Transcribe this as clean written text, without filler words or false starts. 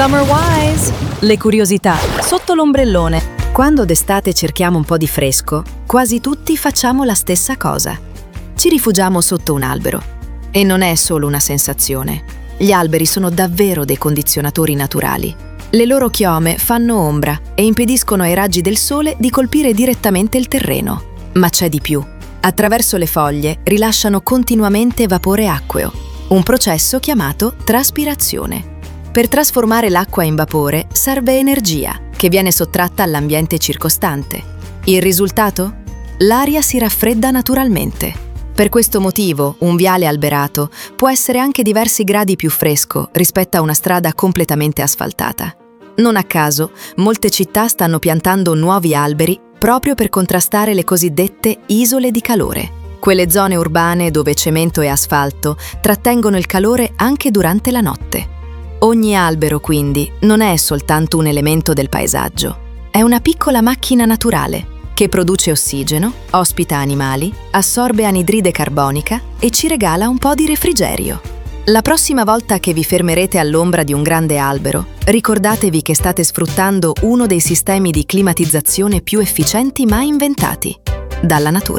Summer Wise! Le curiosità sotto l'ombrellone. Quando d'estate cerchiamo un po' di fresco, quasi tutti facciamo la stessa cosa. Ci rifugiamo sotto un albero. E non è solo una sensazione. Gli alberi sono davvero dei condizionatori naturali. Le loro chiome fanno ombra e impediscono ai raggi del sole di colpire direttamente il terreno. Ma c'è di più. Attraverso le foglie rilasciano continuamente vapore acqueo, un processo chiamato traspirazione. Per trasformare l'acqua in vapore serve energia, che viene sottratta all'ambiente circostante. Il risultato? L'aria si raffredda naturalmente. Per questo motivo, un viale alberato può essere anche diversi gradi più fresco rispetto a una strada completamente asfaltata. Non a caso, molte città stanno piantando nuovi alberi proprio per contrastare le cosiddette isole di calore, quelle zone urbane dove cemento e asfalto trattengono il calore anche durante la notte. Ogni albero, quindi, non è soltanto un elemento del paesaggio. È una piccola macchina naturale che produce ossigeno, ospita animali, assorbe anidride carbonica e ci regala un po' di refrigerio. La prossima volta che vi fermerete all'ombra di un grande albero, ricordatevi che state sfruttando uno dei sistemi di climatizzazione più efficienti mai inventati dalla natura.